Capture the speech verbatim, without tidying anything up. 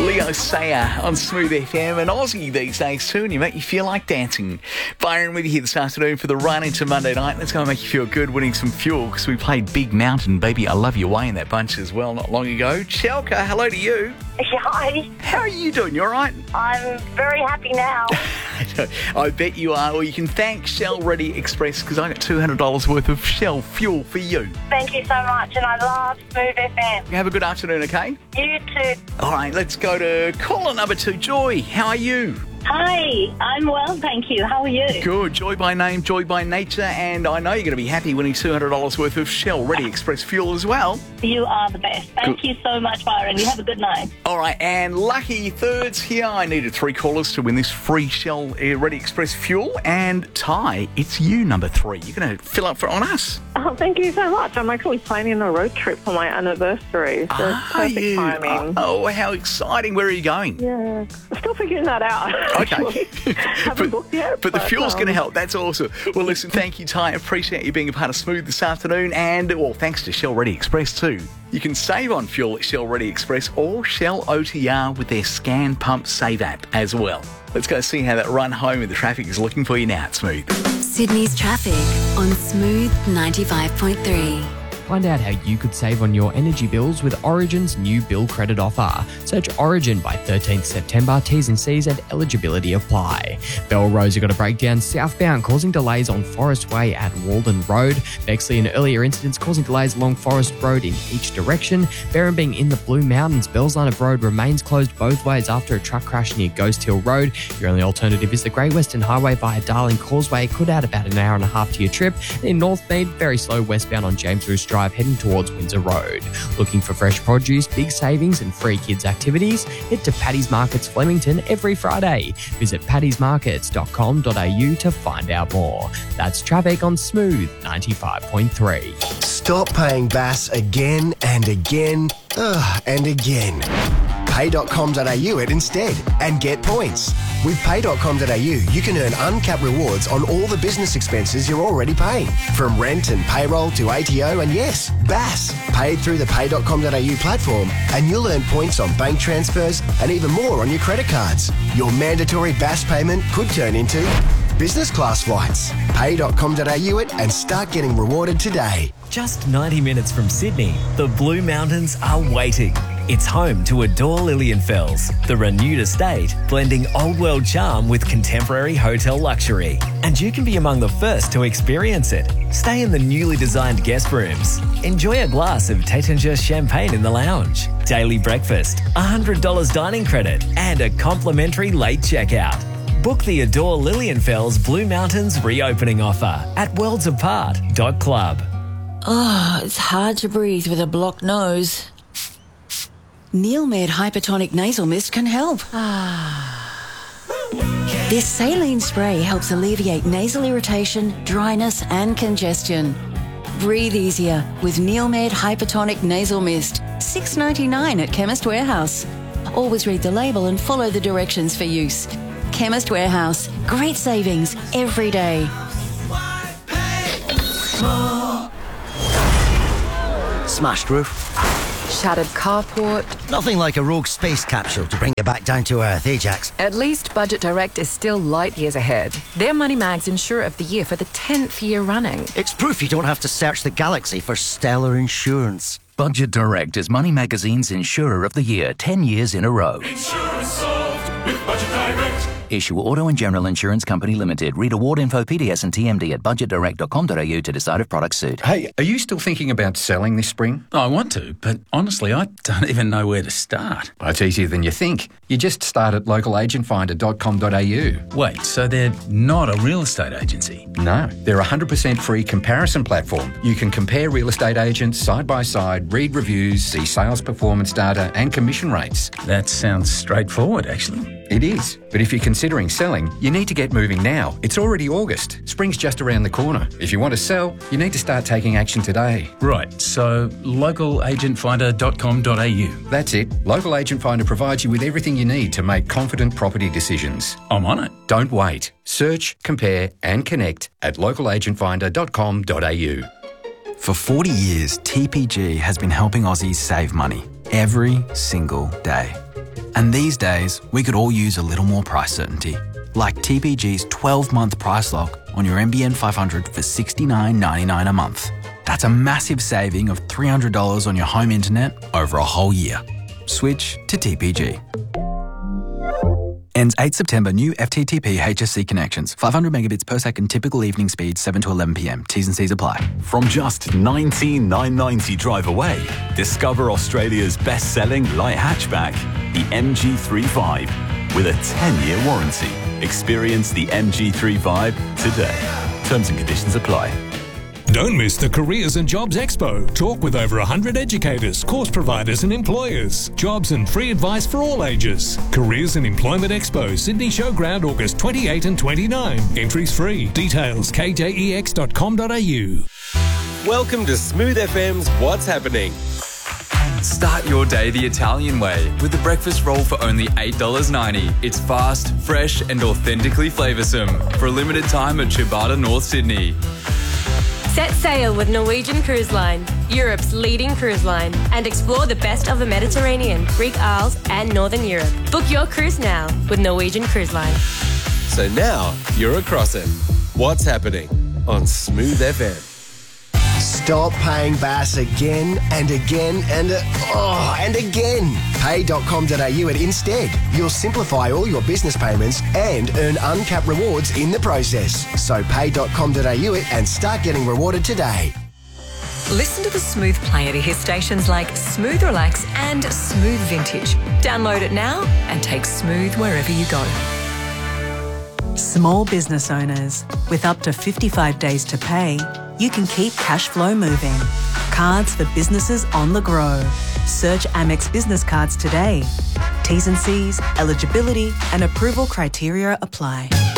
Leo Sayer on Smooth F M, and Aussie these days too, and you make you feel like dancing. Byron with you here this afternoon for the run into Monday night. Let's go and make you feel good winning some fuel, because we played Big Mountain, Baby, I Love You Way in that bunch as well not long ago. Chelka, hello to you. Hi. How are you doing? You all right? I'm very happy now. I bet you are. Well, you can thank Shell Ready Express, because I got two hundred dollars worth of Shell fuel for you. Thank you so much, and I love Smooth F M. Have a good afternoon, okay? You too. All right, let's go to caller number two. Joy, how are you? Hi, I'm well, thank you. How are you? Good. Joy by name, joy by nature, and I know you're going to be happy winning two hundred dollars worth of Shell Ready Express fuel as well. You are the best. Thank Good. you so much, Byron. You have a good night. All right, and lucky thirds here. I needed three callers to win this free Shell Ready Express fuel, and Ty, it's you, number three. You're going to fill up for on us. Oh, thank you so much. I'm actually planning a road trip for my anniversary, so it's perfect you? timing. Oh, how exciting. Where are you going? Yeah, I'm still figuring that out. Okay. Haven't but, booked yet. But the but, fuel's um, going to help. That's awesome. Well, listen, thank you, Ty. I appreciate you being a part of Smooth this afternoon. And, well, thanks to Shell Ready Express too. You can save on fuel at Shell Ready Express or Shell O T R with their Scan Pump Save app as well. Let's go see how that run home in the traffic is looking for you now at Smooth. Sydney's traffic on Smooth ninety-five point three. Find out how you could save on your energy bills with Origin's new bill credit offer. Search Origin by thirteenth September. T's and C's and eligibility apply. Belrose got a breakdown southbound, causing delays on Forest Way at Walden Road. Bexley and earlier incidents causing delays along Forest Road in each direction. Berrinbing in the Blue Mountains. Bellsline Road remains closed both ways after a truck crash near Ghost Hill Road. Your only alternative is the Great Western Highway via Darling Causeway. Could add about an hour and a half to your trip. In Northmead, very slow westbound on James Roos Drive heading towards Windsor Road. Looking for fresh produce, big savings and free kids activities? Head to Paddy's Markets Flemington every Friday. Visit paddy's markets dot com dot a u to find out more. That's traffic on Smooth ninety-five point three. Stop paying B A S again and again ugh, and again. pay dot com dot a u it instead and get points. With pay dot com dot a u, you can earn uncapped rewards on all the business expenses you're already paying, from rent and payroll to A T O and, yes, B A S. Paid through the pay dot com dot a u platform, and you'll earn points on bank transfers and even more on your credit cards. Your mandatory B A S payment could turn into business class flights. pay dot com dot a u it and start getting rewarded today. Just ninety minutes from Sydney, the Blue Mountains are waiting. It's home to Adore Lilienfels, the renewed estate, blending old world charm with contemporary hotel luxury. And you can be among the first to experience it. Stay in the newly designed guest rooms. Enjoy a glass of Taittinger champagne in the lounge. Daily breakfast, one hundred dollars dining credit, and a complimentary late checkout. Book the Adore Lilienfels Blue Mountains reopening offer at worlds apart dot club. Oh, it's hard to breathe with a blocked nose. Neilmed Hypertonic Nasal Mist can help. This saline spray helps alleviate nasal irritation, dryness and congestion. Breathe easier with Neilmed Hypertonic Nasal Mist. six dollars ninety-nine at Chemist Warehouse. Always read the label and follow the directions for use. Chemist Warehouse. Great savings every day. Smashed roof. Shattered carport. Nothing like a rogue space capsule to bring you back down to earth, Ajax. At least Budget Direct is still light years ahead. They're Moneymags Insurer of the Year for the tenth year running. It's proof you don't have to search the galaxy for stellar insurance. Budget Direct is Money Magazine's Insurer of the Year ten years in a row. Insurance solved with Budget Direct. Issue Auto and General Insurance Company Limited. Read award info, P D S and T M D at budget direct dot com dot a u to decide if products suit. Hey, are you still thinking about selling this spring? I want to, but honestly, I don't even know where to start. Well, it's easier than you think. You just start at local agent finder dot com dot a u. Wait, so they're not a real estate agency? No, they're a one hundred percent free comparison platform. You can compare real estate agents side by side, read reviews, see sales performance data and commission rates. That sounds straightforward, actually. It is. But if you're considering selling, you need to get moving now. It's already August. Spring's just around the corner. If you want to sell, you need to start taking action today. Right, so local agent finder dot com dot a u. That's it. Local Agent Finder provides you with everything you need to make confident property decisions. I'm on it. Don't wait. Search, compare and connect at local agent finder dot com dot a u. For forty years, T P G has been helping Aussies save money every single day. And these days, we could all use a little more price certainty. Like T P G's twelve-month price lock on your N B N five hundred for sixty-nine ninety-nine a month. That's a massive saving of three hundred dollars on your home internet over a whole year. Switch to T P G. Ends eighth September. New F T T P H S C connections. five hundred megabits per second typical evening speed, seven to eleven p m. T's and C's apply. From just nineteen thousand nine hundred ninety drive away, discover Australia's best-selling light hatchback, the M G thirty-five, with a ten-year warranty. Experience the M G thirty-five today. Terms and conditions apply. Don't miss the Careers and Jobs Expo. Talk with over one hundred educators, course providers and employers. Jobs and free advice for all ages. Careers and Employment Expo, Sydney Showground, August twenty-eighth and twenty-ninth. Entries free. Details k j e x dot com dot a u. Welcome to Smooth F M's What's Happening. Start your day the Italian way with the breakfast roll for only eight dollars ninety. It's fast, fresh and authentically flavoursome. For a limited time at Ciabatta, North Sydney. Set sail with Norwegian Cruise Line, Europe's leading cruise line, and explore the best of the Mediterranean, Greek Isles and Northern Europe. Book your cruise now with Norwegian Cruise Line. So now you're across it. What's Happening on Smooth F M. Stop paying Bass again and again and uh, oh, and again. pay dot com dot a u at Instead. You'll simplify all your business payments and earn uncapped rewards in the process. So pay dot com dot a u and start getting rewarded today. Listen to the Smooth Player to hear stations like Smooth Relax and Smooth Vintage. Download it now and take Smooth wherever you go. Small business owners, with up to fifty-five days to pay, you can keep cash flow moving. Cards for businesses on the grow. Search Amex Business Cards today. T's and C's, eligibility and approval criteria apply.